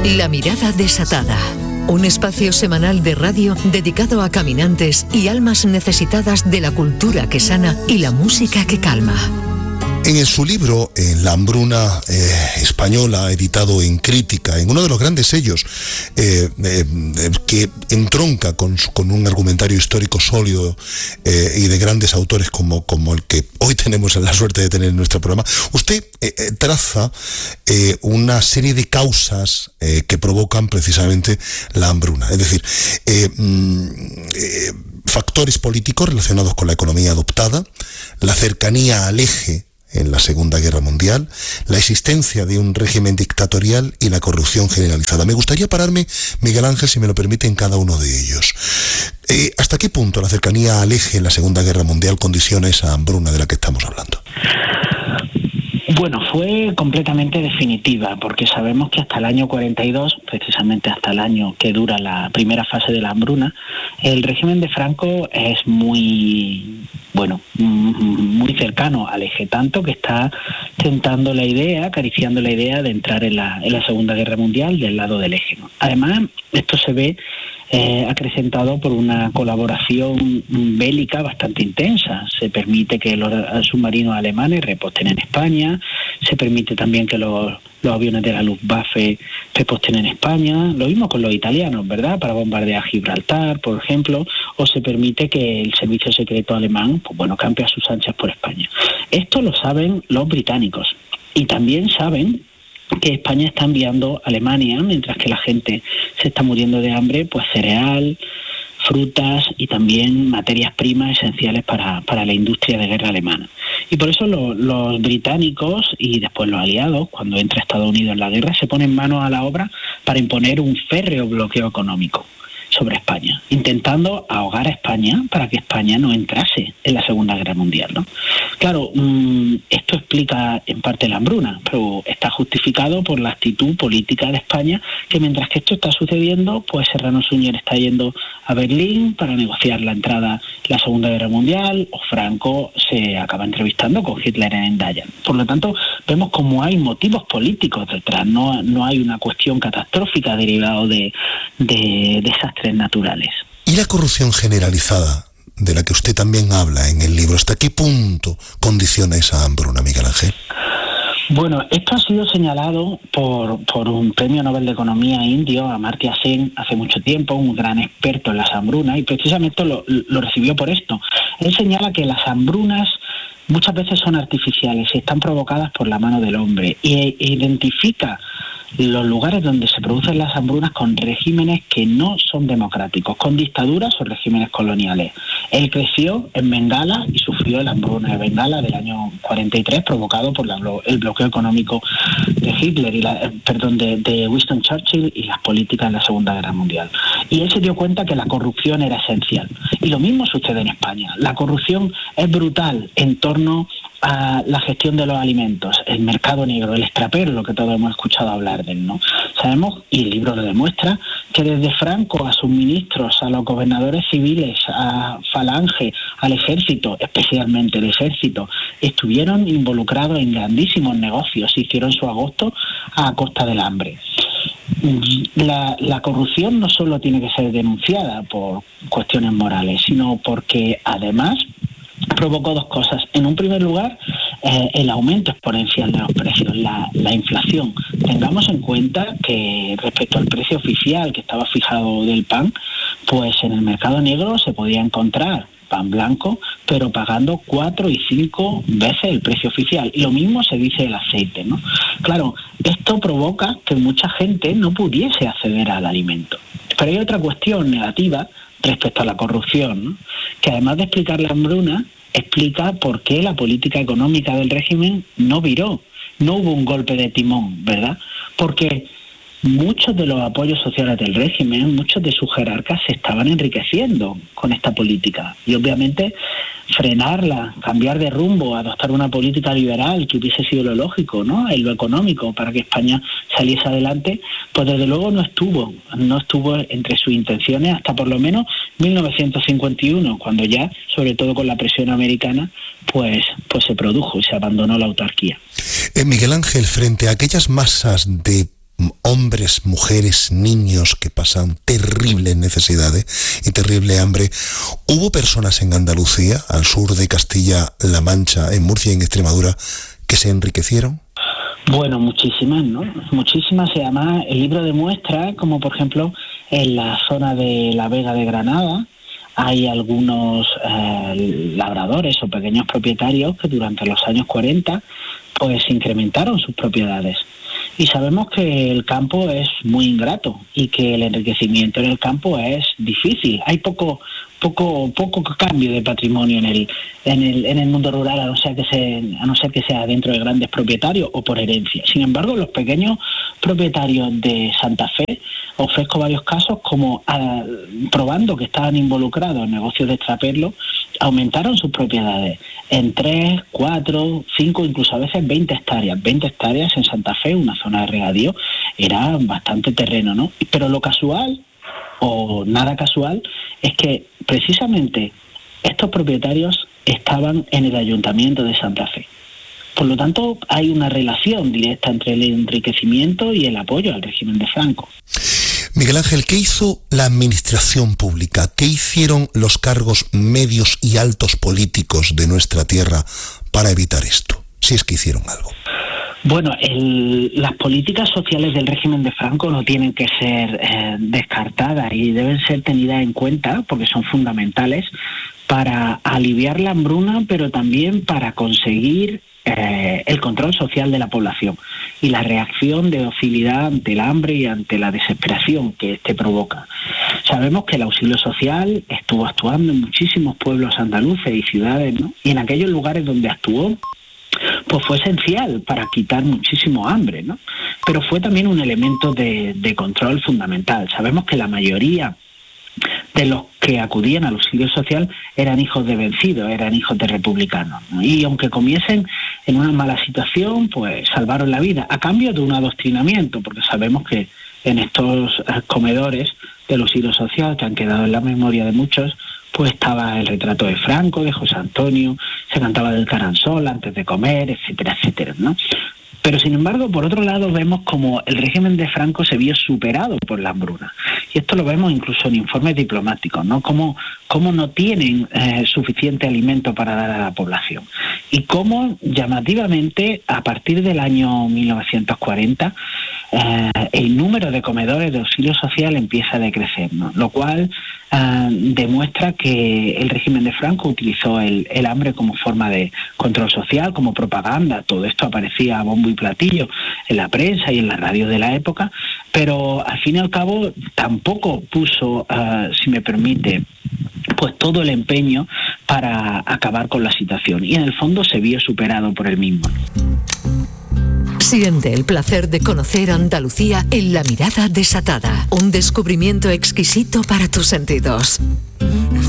La mirada desatada. Un espacio semanal de radio dedicado a caminantes y almas necesitadas de la cultura que sana y la música que calma. En su libro, La hambruna española, editado en Crítica, en uno de los grandes sellos que entronca con un argumentario histórico sólido y de grandes autores como el que hoy tenemos la suerte de tener en nuestro programa, usted traza una serie de causas que provocan precisamente la hambruna. Es decir, factores políticos relacionados con la economía adoptada, la cercanía al eje en la Segunda Guerra Mundial, la existencia de un régimen dictatorial y la corrupción generalizada. Me gustaría pararme, Miguel Ángel, si me lo permite, en cada uno de ellos. ¿Hasta qué punto la cercanía al eje en la Segunda Guerra Mundial condiciona esa hambruna de la que estamos hablando? Bueno, fue completamente definitiva, porque sabemos que hasta el año 42, precisamente hasta el año que dura la primera fase de la hambruna, el régimen de Franco es muy cercano al eje, tanto que está tentando la idea, acariciando la idea de entrar en la Segunda Guerra Mundial del lado del eje, ¿no? Además, esto se ve acrecentado por una colaboración bélica bastante intensa. Se permite que los submarinos alemanes reposten en España, se permite también que los aviones de la Luftwaffe reposten en España, lo mismo con los italianos, ¿verdad?, para bombardear Gibraltar, por ejemplo, o se permite que el servicio secreto alemán, campe a sus anchas por España. Esto lo saben los británicos y también saben que España está enviando a Alemania, mientras que la gente se está muriendo de hambre, pues cereal, frutas y también materias primas esenciales para la industria de guerra alemana. Y por eso los británicos y después los aliados, cuando entra Estados Unidos en la guerra, se ponen manos a la obra para imponer un férreo bloqueo económico sobre España, intentando ahogar a España para que España no entrase en la Segunda Guerra Mundial, ¿no? Claro, esto explica en parte la hambruna, pero está justificado por la actitud política de España, que mientras que esto está sucediendo, pues Serrano Suñer está yendo a Berlín para negociar la entrada en la Segunda Guerra Mundial, o Franco se acaba entrevistando con Hitler en Dayan. Por lo tanto, vemos como hay motivos políticos detrás, no hay una cuestión catastrófica derivada de desastres naturales. ¿Y la corrupción generalizada, de la que usted también habla en el libro, hasta qué punto condiciona esa hambruna, Miguel Ángel? Bueno, esto ha sido señalado por un premio Nobel de Economía indio, Amartya Sen, hace mucho tiempo, un gran experto en las hambrunas, y precisamente lo recibió por esto. Él señala que las hambrunas muchas veces son artificiales y están provocadas por la mano del hombre, e identifica los lugares donde se producen las hambrunas con regímenes que no son democráticos, con dictaduras o regímenes coloniales. Él creció en Bengala y sufrió la hambruna de Bengala del año 43, provocado por el bloqueo económico de Hitler de Winston Churchill y las políticas de la Segunda Guerra Mundial. Y él se dio cuenta que la corrupción era esencial. Y lo mismo sucede en España. La corrupción es brutal en torno a la gestión de los alimentos, el mercado negro, el extrapero, lo que todos hemos escuchado hablar de él, ¿no? Sabemos, y el libro lo demuestra, que desde Franco a sus ministros, a los gobernadores civiles, a Falange, al ejército, especialmente el ejército, estuvieron involucrados en grandísimos negocios, hicieron su agosto a costa del hambre. La corrupción no solo tiene que ser denunciada por cuestiones morales, sino porque además provocó dos cosas. En un primer lugar, el aumento exponencial de los precios, la inflación. Tengamos en cuenta que respecto al precio oficial que estaba fijado del pan, pues en el mercado negro se podía encontrar pan blanco, pero pagando 4 y 5 veces el precio oficial. Y lo mismo se dice del aceite, ¿no? Claro, esto provoca que mucha gente no pudiese acceder al alimento. Pero hay otra cuestión negativa respecto a la corrupción, ¿no?, que además de explicar la hambruna, explica por qué la política económica del régimen no viró, no hubo un golpe de timón, ¿verdad? Porque muchos de los apoyos sociales del régimen, muchos de sus jerarcas se estaban enriqueciendo con esta política. Y obviamente frenarla, cambiar de rumbo, adoptar una política liberal que hubiese sido lo lógico, ¿no?, en lo económico, para que España saliese adelante, pues desde luego no estuvo entre sus intenciones hasta por lo menos 1951, cuando ya, sobre todo con la presión americana, pues se produjo y se abandonó la autarquía. Miguel Ángel, frente a aquellas masas de hombres, mujeres, niños que pasan terribles necesidades y terrible hambre. ¿Hubo personas en Andalucía, al sur de Castilla-La Mancha, en Murcia y en Extremadura, que se enriquecieron? Bueno, muchísimas, ¿no? Muchísimas. Y además el libro demuestra, como por ejemplo en la zona de la Vega de Granada, hay algunos labradores o pequeños propietarios que durante los años 40 pues incrementaron sus propiedades. Y sabemos que el campo es muy ingrato y que el enriquecimiento en el campo es difícil. Hay poco cambio de patrimonio en el mundo rural, a no ser que sea dentro de grandes propietarios o por herencia. Sin embargo, los pequeños propietarios de Santa Fe, ofrezco varios casos como probando que estaban involucrados en negocios de extraperlo, aumentaron sus propiedades en 3, 4, 5, incluso a veces 20 hectáreas. 20 hectáreas en Santa Fe, una zona de regadío, era bastante terreno, ¿no? Pero lo casual, o nada casual, es que precisamente estos propietarios estaban en el Ayuntamiento de Santa Fe. Por lo tanto, hay una relación directa entre el enriquecimiento y el apoyo al régimen de Franco. Miguel Ángel, ¿qué hizo la administración pública? ¿Qué hicieron los cargos medios y altos políticos de nuestra tierra para evitar esto? Si es que hicieron algo. Bueno, las políticas sociales del régimen de Franco no tienen que ser descartadas y deben ser tenidas en cuenta porque son fundamentales para aliviar la hambruna, pero también para conseguir el control social de la población y la reacción de docilidad ante el hambre y ante la desesperación que éste provoca. Sabemos que el auxilio social estuvo actuando en muchísimos pueblos andaluces y ciudades, ¿no? Y en aquellos lugares donde actuó, pues fue esencial para quitar muchísimo hambre, ¿no? Pero fue también un elemento de control fundamental. Sabemos que la mayoría de los que acudían al auxilio social eran hijos de vencidos, eran hijos de republicanos, ¿no? Y aunque comiesen en una mala situación, pues salvaron la vida, a cambio de un adoctrinamiento, porque sabemos que en estos comedores del auxilio social, que han quedado en la memoria de muchos, pues estaba el retrato de Franco, de José Antonio, se cantaba del Caransol antes de comer, etcétera, etcétera, ¿no? Pero sin embargo, por otro lado, vemos como el régimen de Franco se vio superado por la hambruna. Y esto lo vemos incluso en informes diplomáticos, ¿no? Cómo no tienen suficiente alimento para dar a la población. Y cómo, llamativamente, a partir del año 1940, el número de comedores de auxilio social empieza a decrecer, ¿no? Lo cual demuestra que el régimen de Franco utilizó el hambre como forma de control social, como propaganda. Todo esto aparecía a bombo y platillo en la prensa y en la radio de la época, pero al fin y al cabo tampoco puso, si me permite, pues todo el empeño para acabar con la situación, y en el fondo se vio superado por él mismo. Siente el placer de conocer Andalucía en La Mirada Desatada, un descubrimiento exquisito para tus sentidos.